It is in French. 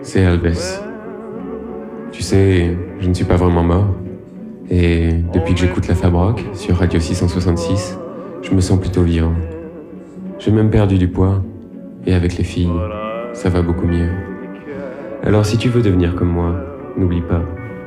C'est Elvis. Tu sais, je ne suis pas vraiment mort. Et depuis que j'écoute la Fab Rock sur Radio 666, je me sens plutôt vivant. J'ai même perdu du poids. Et avec les filles, ça va beaucoup mieux. Alors si tu veux devenir comme moi, n'oublie pas,